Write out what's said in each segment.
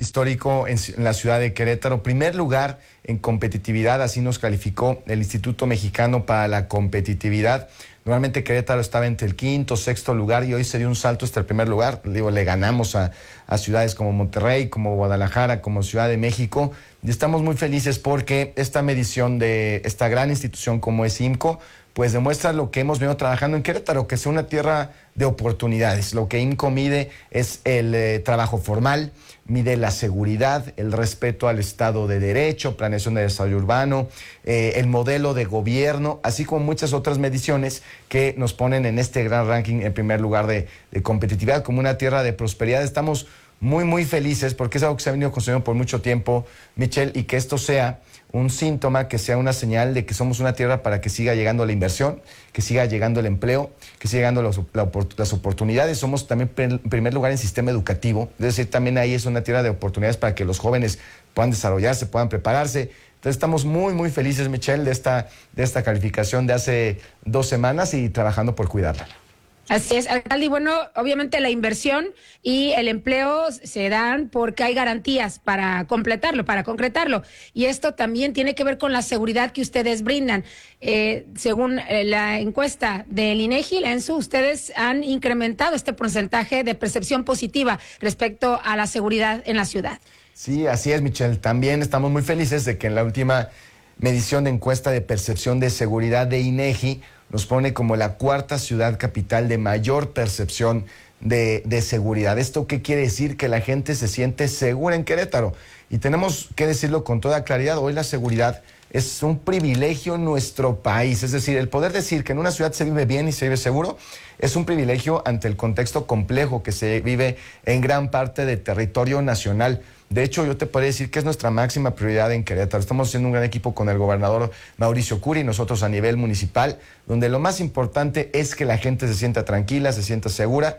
histórico en la ciudad de Querétaro. Primer lugar en competitividad, así nos calificó el Instituto Mexicano para la Competitividad. Normalmente Querétaro estaba entre el quinto, sexto lugar y hoy se dio un salto hasta el primer lugar. Digo, le ganamos a ciudades como Monterrey, como Guadalajara, como Ciudad de México. Y estamos muy felices porque esta medición de esta gran institución como es IMCO, pues demuestra lo que hemos venido trabajando en Querétaro, que es una tierra de oportunidades. Lo que IMCO mide es el trabajo formal, mide la seguridad, el respeto al Estado de Derecho, planeación de desarrollo urbano, el modelo de gobierno, así como muchas otras mediciones que nos ponen en este gran ranking en primer lugar de competitividad como una tierra de prosperidad. Estamos muy felices porque es algo que se ha venido construyendo por mucho tiempo, Michelle, y que esto sea un síntoma, que sea una señal de que somos una tierra para que siga llegando la inversión, que siga llegando el empleo, que siga llegando las oportunidades. Somos también en primer lugar en sistema educativo, es decir, también ahí es una tierra de oportunidades para que los jóvenes puedan desarrollarse, puedan prepararse. Entonces estamos muy felices, Michelle, de esta calificación de hace 2 semanas y trabajando por cuidarla. Así es, alcalde, y bueno, obviamente la inversión y el empleo se dan porque hay garantías para completarlo, para concretarlo. Y esto también tiene que ver con la seguridad que ustedes brindan. Según la encuesta del INEGI, la ENSU, ustedes han incrementado este porcentaje de percepción positiva respecto a la seguridad en la ciudad. Sí, así es, Michelle. También estamos muy felices de que en la última medición de encuesta de percepción de seguridad de INEGI nos pone como la 4ª ciudad capital de mayor percepción de seguridad. ¿Esto qué quiere decir? Que la gente se siente segura en Querétaro. Y tenemos que decirlo con toda claridad, hoy la seguridad es un privilegio en nuestro país. Es decir, el poder decir que en una ciudad se vive bien y se vive seguro es un privilegio ante el contexto complejo que se vive en gran parte del territorio nacional. De hecho, yo te podría decir que es nuestra máxima prioridad en Querétaro. Estamos haciendo un gran equipo con el gobernador Mauricio Curi y nosotros a nivel municipal, donde lo más importante es que la gente se sienta tranquila, se sienta segura,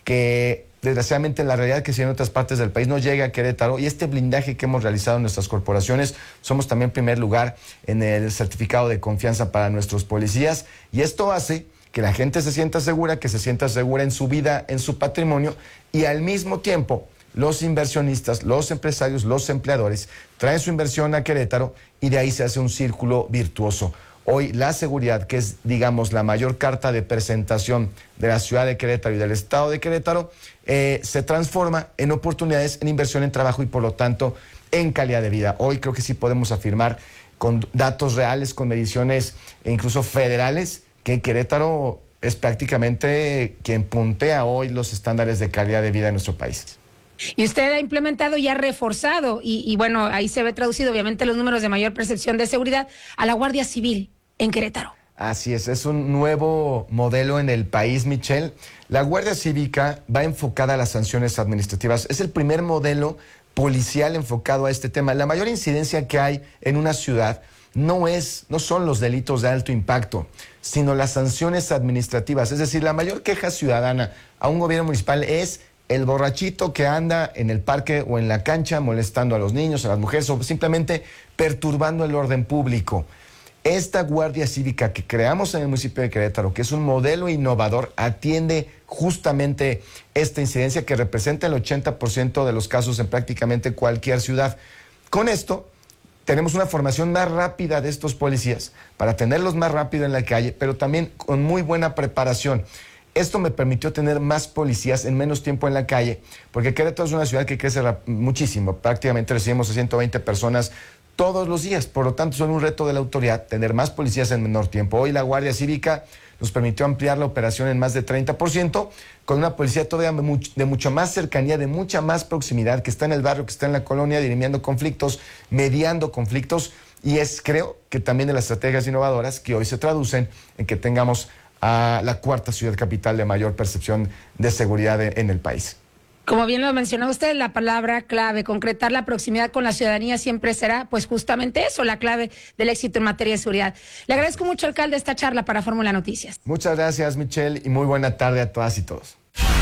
que desgraciadamente la realidad que si en otras partes del país no llega a Querétaro, y este blindaje que hemos realizado en nuestras corporaciones, somos también primer lugar en el certificado de confianza para nuestros policías, y esto hace que la gente se sienta segura, que se sienta segura en su vida, en su patrimonio, y al mismo tiempo los inversionistas, los empresarios, los empleadores traen su inversión a Querétaro y de ahí se hace un círculo virtuoso. Hoy la seguridad, que es, digamos, la mayor carta de presentación de la ciudad de Querétaro y del estado de Querétaro, se transforma en oportunidades, en inversión, en trabajo y por lo tanto en calidad de vida. Hoy creo que sí podemos afirmar con datos reales, con mediciones e incluso federales, que Querétaro es prácticamente quien puntea hoy los estándares de calidad de vida en nuestro país. Y usted ha implementado y ha reforzado, y bueno, ahí se ve traducido obviamente los números de mayor percepción de seguridad a la Guardia Civil en Querétaro. Así es un nuevo modelo en el país, Michelle. La Guardia Cívica va enfocada a las sanciones administrativas. Es el primer modelo policial enfocado a este tema. La mayor incidencia que hay en una ciudad no son los delitos de alto impacto, sino las sanciones administrativas. Es decir, la mayor queja ciudadana a un gobierno municipal es el borrachito que anda en el parque o en la cancha molestando a los niños, a las mujeres o simplemente perturbando el orden público. Esta Guardia Cívica que creamos en el municipio de Querétaro, que es un modelo innovador, atiende justamente esta incidencia que representa el 80% de los casos en prácticamente cualquier ciudad. Con esto tenemos una formación más rápida de estos policías para tenerlos más rápido en la calle, pero también con muy buena preparación. Esto me permitió tener más policías en menos tiempo en la calle, porque Querétaro es una ciudad que crece muchísimo. Prácticamente recibimos a 120 personas todos los días. Por lo tanto, son un reto de la autoridad tener más policías en menor tiempo. Hoy la Guardia Cívica nos permitió ampliar la operación en más de 30%, con una policía todavía de mucha más cercanía, de mucha más proximidad, que está en el barrio, que está en la colonia, dirimiendo conflictos, mediando conflictos. Y creo que también de las estrategias innovadoras que hoy se traducen en que tengamos a la 4ª ciudad capital de mayor percepción de seguridad en el país. Como bien lo mencionó usted, la palabra clave, concretar la proximidad con la ciudadanía siempre será, pues justamente eso, la clave del éxito en materia de seguridad. Le agradezco mucho, alcalde, esta charla para Fórmula Noticias. Muchas gracias, Michelle, y muy buena tarde a todas y todos.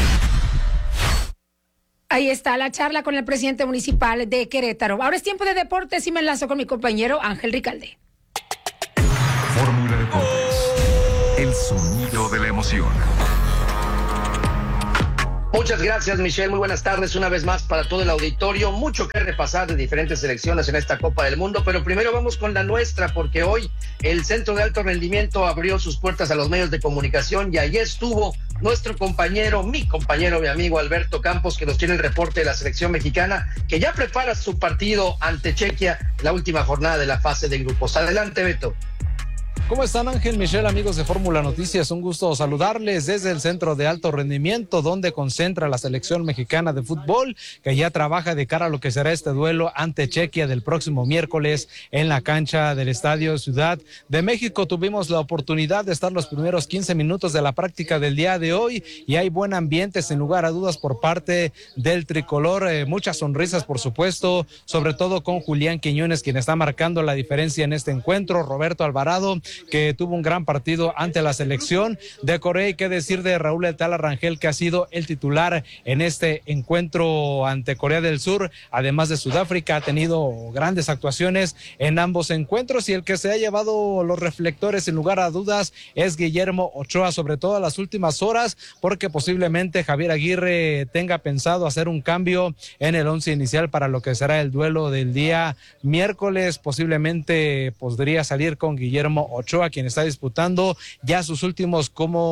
Ahí está la charla con el presidente municipal de Querétaro. Ahora es tiempo de deportes y me enlazo con mi compañero Ángel Ricalde. Fórmula Deportes. El sonido de la emoción. Muchas gracias, Michelle. Muy buenas tardes una vez más para todo el auditorio. Mucho que repasar de diferentes selecciones en esta Copa del Mundo, pero primero vamos con la nuestra, porque hoy el Centro de Alto Rendimiento abrió sus puertas a los medios de comunicación y ahí estuvo nuestro compañero, mi amigo Alberto Campos, que nos tiene el reporte de la selección mexicana, que ya prepara su partido ante Chequia, la última jornada de la fase de grupos. Adelante, Beto. ¿Cómo están, Ángel, Michelle, amigos de Fórmula Noticias? Un gusto saludarles desde el Centro de Alto Rendimiento, donde concentra la selección mexicana de fútbol, que ya trabaja de cara a lo que será este duelo ante Chequia del próximo miércoles en la cancha del Estadio Ciudad de México. Tuvimos la oportunidad de estar los primeros 15 minutos de la práctica del día de hoy y hay buen ambiente, sin lugar a dudas, por parte del tricolor. Muchas sonrisas, por supuesto, sobre todo con Julián Quiñones, quien está marcando la diferencia en este encuentro. Roberto Alvarado, que tuvo un gran partido ante la selección de Corea, y qué decir de Raúl El Tala Rangel, que ha sido el titular en este encuentro ante Corea del Sur, además de Sudáfrica. Ha tenido grandes actuaciones en ambos encuentros y el que se ha llevado los reflectores sin lugar a dudas es Guillermo Ochoa, sobre todo en las últimas horas, porque posiblemente Javier Aguirre tenga pensado hacer un cambio en el once inicial para lo que será el duelo del día miércoles. Posiblemente podría salir con Guillermo Ochoa, quien está disputando ya sus últimos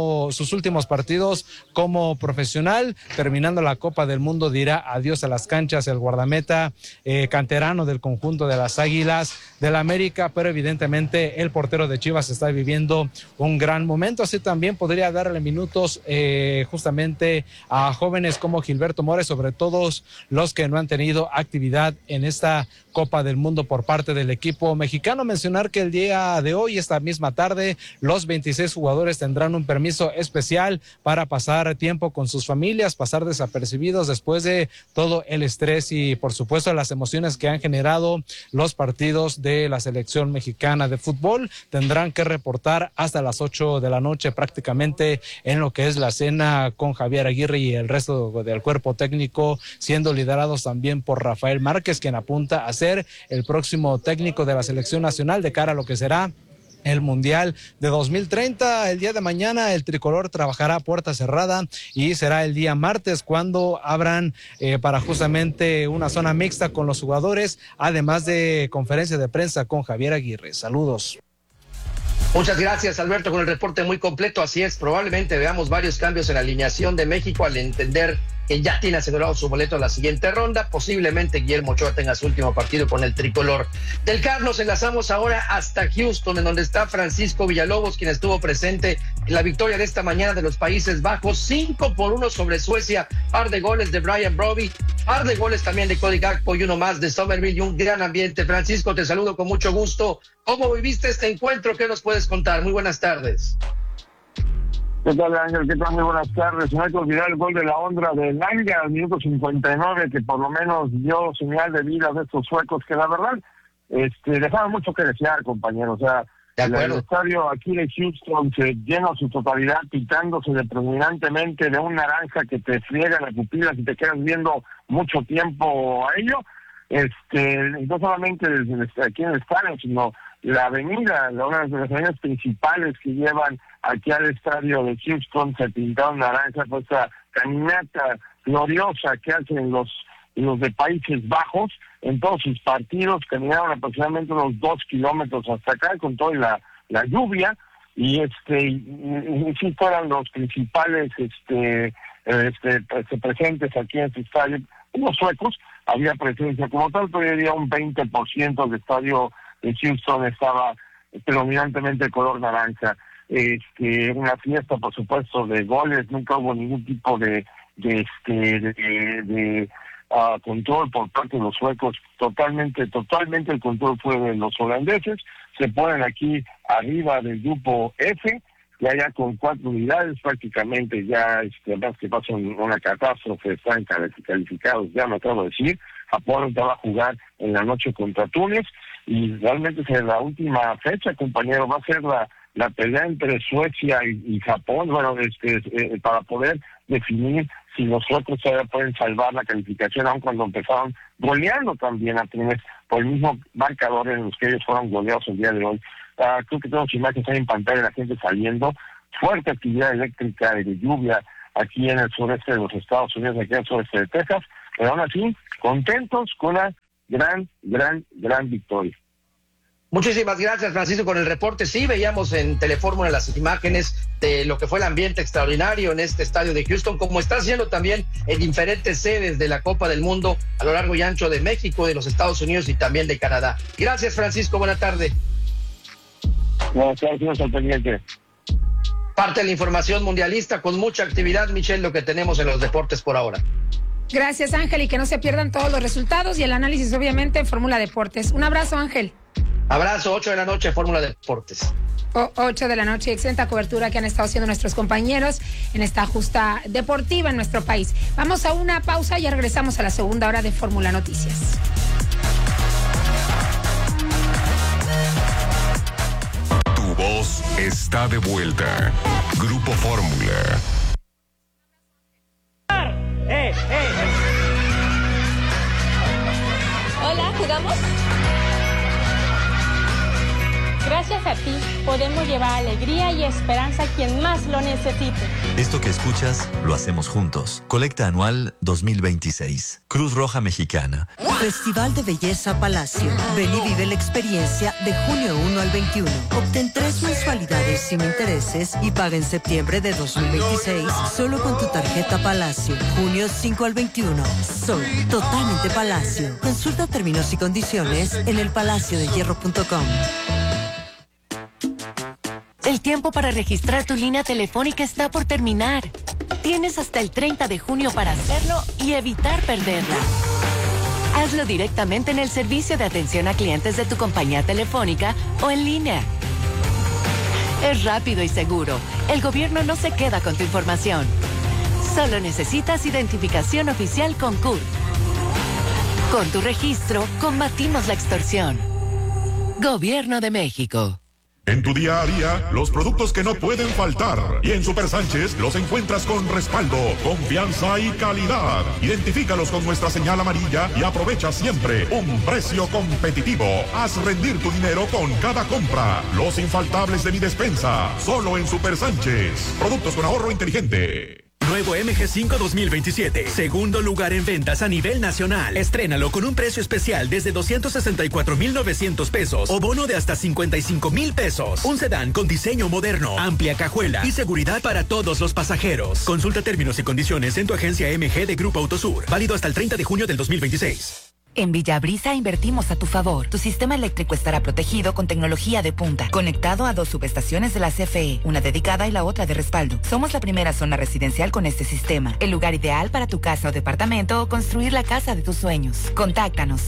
partidos como profesional. Terminando la Copa del Mundo dirá adiós a las canchas el guardameta canterano del conjunto de las Águilas del América, pero evidentemente el portero de Chivas está viviendo un gran momento. Así también podría darle minutos justamente a jóvenes como Gilberto Mores, sobre todo los que no han tenido actividad en esta Copa del Mundo por parte del equipo mexicano. Mencionar que el día de hoy, esta misma tarde, los 26 jugadores tendrán un permiso especial para pasar tiempo con sus familias, pasar desapercibidos después de todo el estrés y por supuesto las emociones que han generado los partidos de la selección mexicana de fútbol. Tendrán que reportar hasta las 8 de la noche prácticamente en lo que es la cena con Javier Aguirre y el resto del cuerpo técnico, siendo liderados también por Rafael Márquez, quien apunta a ser el próximo técnico de la selección nacional de cara a lo que será el Mundial de 2030. El día de mañana el tricolor trabajará a puerta cerrada y será el día martes cuando abran para justamente una zona mixta con los jugadores, además de conferencia de prensa con Javier Aguirre. Saludos. Muchas gracias, Alberto, con el reporte muy completo. Así es, probablemente veamos varios cambios en la alineación de México al entender que ya tiene asegurado su boleto a la siguiente ronda. Posiblemente Guillermo Ochoa tenga su último partido con el tricolor. Del CAR nos enlazamos ahora hasta Houston, en donde está Francisco Villalobos, quien estuvo presente en la victoria de esta mañana de los Países Bajos, 5-1 sobre Suecia. Par de goles de Brian Broby, par de goles también de Cody Gakpo y uno más de Somerville, y un gran ambiente. Francisco, te saludo con mucho gusto. ¿Cómo viviste este encuentro? ¿Qué nos puedes contar? Muy buenas tardes. ¿Qué tal, Ángel? ¿Qué tal? Muy buenas tardes. No hay que olvidar el gol de la Ondra de Langa al minuto 59, que por lo menos dio señal de vida de estos suecos, que la verdad dejaban mucho que desear, compañeros. O sea, el estadio aquí de Houston se llena a su totalidad, pitándose predominantemente de un naranja que te friega la pupila si te quedas viendo mucho tiempo a ello. No solamente desde aquí en el estadio, sino la avenida, una de las avenidas principales que llevan aquí al estadio de Houston, se pintaron naranja, pues esta caminata gloriosa que hacen los de Países Bajos en todos sus partidos. Caminaron aproximadamente unos 2 kilómetros hasta acá con toda la lluvia, y sí fueron los principales presentes aquí en este estadio. Los suecos, había presencia como tal, pero yo diría un 20% del estadio de Houston estaba predominantemente de color naranja. Una fiesta, por supuesto, de goles. Nunca hubo ningún tipo de control por parte de los suecos. Totalmente el control fue de los holandeses. Se ponen aquí arriba del grupo F, ya con 4 unidades, prácticamente ya más que pasa una catástrofe, están calificados, ya me acabo de decir. Japón va a jugar en la noche contra Túnez, y realmente es la última fecha, compañero, va a ser la pelea entre Suecia y Japón, para poder definir si los suecos todavía pueden salvar la calificación, aun cuando empezaron goleando también a Túnez por el mismo marcador en los que ellos fueron goleados el día de hoy. Creo que tenemos imágenes ahí en pantalla de la gente saliendo, fuerte actividad eléctrica, de lluvia aquí en el sureste de los Estados Unidos, aquí en el sureste de Texas, pero aún así, contentos con una gran victoria. Muchísimas gracias, Francisco, con el reporte. Sí, veíamos en Telefórmula las imágenes de lo que fue el ambiente extraordinario en este estadio de Houston, como está haciendo también en diferentes sedes de la Copa del Mundo a lo largo y ancho de México, de los Estados Unidos y también de Canadá. Gracias, Francisco, buena tarde. Gracias, al pendiente. Parte de la información mundialista con mucha actividad, Michelle, lo que tenemos en los deportes por ahora. Gracias, Ángel, y que no se pierdan todos los resultados y el análisis, obviamente, en Fórmula Deportes. Un abrazo, Ángel. Abrazo, 8 de la noche, Fórmula Deportes. 8 de la noche, excelente cobertura que han estado haciendo nuestros compañeros en esta justa deportiva en nuestro país. Vamos a una pausa y ya regresamos a la segunda hora de Fórmula Noticias. Tu voz está de vuelta. Grupo Fórmula. Hola, ¿jugamos? Gracias a ti, podemos llevar alegría y esperanza a quien más lo necesite. Esto que escuchas, lo hacemos juntos. Colecta anual 2026. Cruz Roja Mexicana. Festival de Belleza Palacio. Ven y vive la experiencia de junio 1 al 21. Obtén 3 mensualidades sin intereses y paga en septiembre de 2026 solo con tu tarjeta Palacio. Junio 5 al 21. Soy totalmente Palacio. Consulta términos y condiciones en elpalaciodehierro.com. El tiempo para registrar tu línea telefónica está por terminar. Tienes hasta el 30 de junio para hacerlo y evitar perderla. Hazlo directamente en el servicio de atención a clientes de tu compañía telefónica o en línea. Es rápido y seguro. El gobierno no se queda con tu información. Solo necesitas identificación oficial con CURP. Con tu registro, combatimos la extorsión. Gobierno de México. En tu día a día, los productos que no pueden faltar. Y en Super Sánchez los encuentras con respaldo, confianza y calidad. Identifícalos con nuestra señal amarilla y aprovecha siempre un precio competitivo. Haz rendir tu dinero con cada compra. Los infaltables de mi despensa, solo en Super Sánchez. Productos con ahorro inteligente. Nuevo MG5 2027, segundo lugar en ventas a nivel nacional. Estrénalo con un precio especial desde 264,900 pesos o bono de hasta 55,000 pesos. Un sedán con diseño moderno, amplia cajuela y seguridad para todos los pasajeros. Consulta términos y condiciones en tu agencia MG de Grupo Autosur. Válido hasta el 30 de junio del 2026. En Villabrisa invertimos a tu favor. Tu sistema eléctrico estará protegido con tecnología de punta, conectado a 2 subestaciones de la CFE, una dedicada y la otra de respaldo. Somos la primera zona residencial con este sistema, el lugar ideal para tu casa o departamento o construir la casa de tus sueños. Contáctanos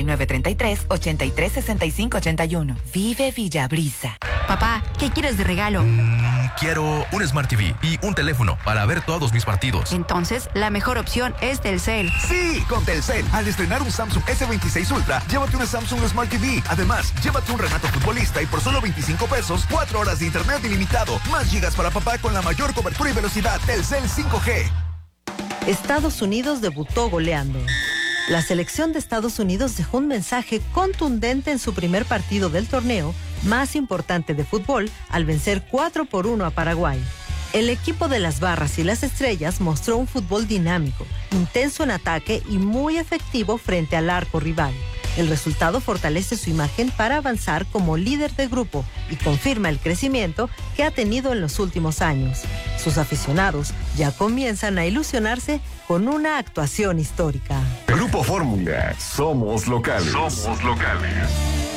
9933-836581. Vive Villabrisa. Papá, ¿qué quieres de regalo? Quiero un Smart TV y un teléfono para ver todos mis partidos. Entonces, la mejor opción es Telcel. Sí, con Telcel. Al estrenar un Samsung S26 Ultra, llévate una Samsung Smart TV. Además, llévate un Renato Futbolista y por solo 25 pesos, 4 horas de internet ilimitado. Más gigas para papá con la mayor cobertura y velocidad. Telcel 5G. Estados Unidos debutó goleando. La selección de Estados Unidos dejó un mensaje contundente en su primer partido del torneo más importante de fútbol al vencer 4-1 a Paraguay. El equipo de las Barras y las Estrellas mostró un fútbol dinámico, intenso en ataque y muy efectivo frente al arco rival. El resultado fortalece su imagen para avanzar como líder de grupo y confirma el crecimiento que ha tenido en los últimos años. Sus aficionados ya comienzan a ilusionarse con una actuación histórica. Grupo Fórmula, somos locales. Somos locales.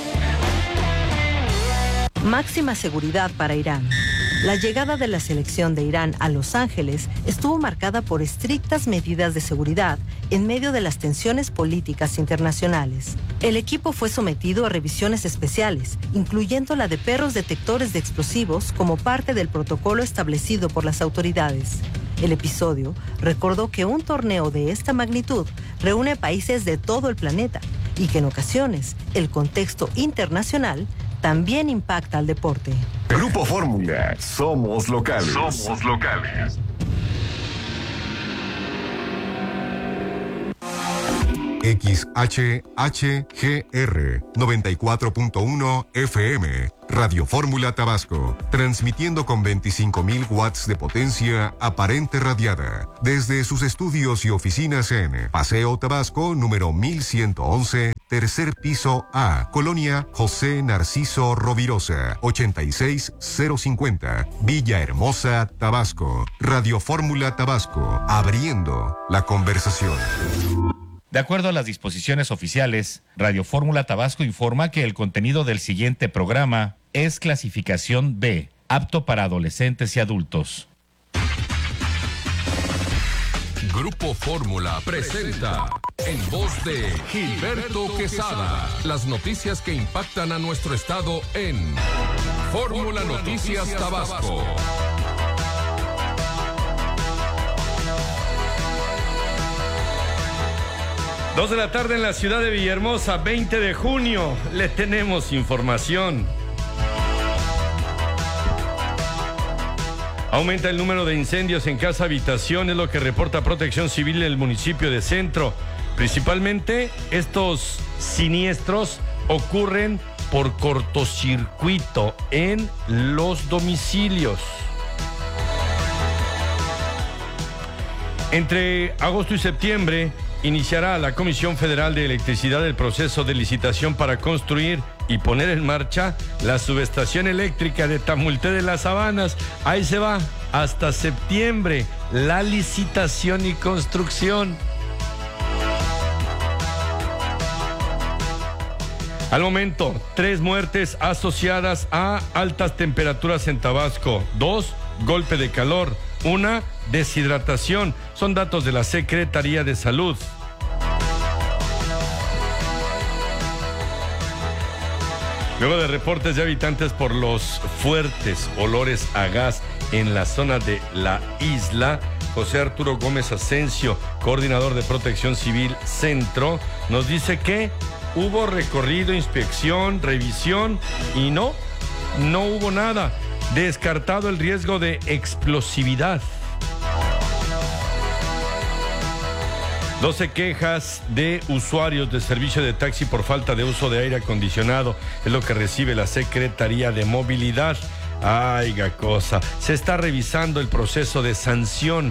Máxima seguridad para Irán. La llegada de la selección de Irán a Los Ángeles estuvo marcada por estrictas medidas de seguridad en medio de las tensiones políticas internacionales. El equipo fue sometido a revisiones especiales, incluyendo la de perros detectores de explosivos como parte del protocolo establecido por las autoridades. El episodio recordó que un torneo de esta magnitud reúne países de todo el planeta y que en ocasiones el contexto internacional también impacta al deporte. Grupo Fórmula, somos locales. Somos locales. XHHGR 94.1 FM. Radio Fórmula Tabasco, transmitiendo con 25,000 watts de potencia aparente radiada desde sus estudios y oficinas en Paseo Tabasco, número 1111, tercer piso A, Colonia José Narciso Rovirosa, 86050, Villahermosa, Tabasco. Radio Fórmula Tabasco, abriendo la conversación. De acuerdo a las disposiciones oficiales, Radio Fórmula Tabasco informa que el contenido del siguiente programa es clasificación B, apto para adolescentes y adultos. Grupo Fórmula presenta, en voz de Gilberto Quesada, las noticias que impactan a nuestro estado en Fórmula Noticias Tabasco. 2 de la tarde en la ciudad de Villahermosa, 20 de junio. Le tenemos información. Aumenta el número de incendios en casa habitación, es lo que reporta Protección Civil en el municipio de Centro. Principalmente estos siniestros ocurren por cortocircuito en los domicilios. Entre agosto y septiembre iniciará la Comisión Federal de Electricidad el proceso de licitación para construir y poner en marcha la subestación eléctrica de Tamulté de las Sabanas. Ahí se va hasta septiembre la licitación y construcción. Al momento, 3 muertes asociadas a altas temperaturas en Tabasco, 2 golpe de calor, 1 deshidratación. Son datos de la Secretaría de Salud. Luego de reportes de habitantes por los fuertes olores a gas en la zona de la isla, José Arturo Gómez Asensio, coordinador de Protección Civil Centro, nos dice que hubo recorrido, inspección, revisión y no hubo nada. Descartado el riesgo de explosividad. 12 quejas de usuarios de servicio de taxi por falta de uso de aire acondicionado es lo que recibe la Secretaría de Movilidad. Ay, cosa. Se está revisando el proceso de sanción.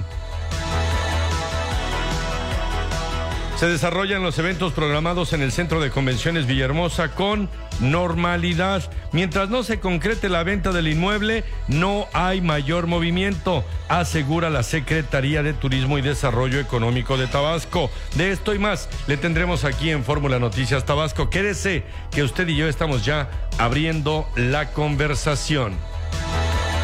Se desarrollan los eventos programados en el Centro de Convenciones Villahermosa con normalidad. Mientras no se concrete la venta del inmueble, no hay mayor movimiento, asegura la Secretaría de Turismo y Desarrollo Económico de Tabasco. De esto y más le tendremos aquí en Fórmula Noticias Tabasco. Quédese que usted y yo estamos ya abriendo la conversación.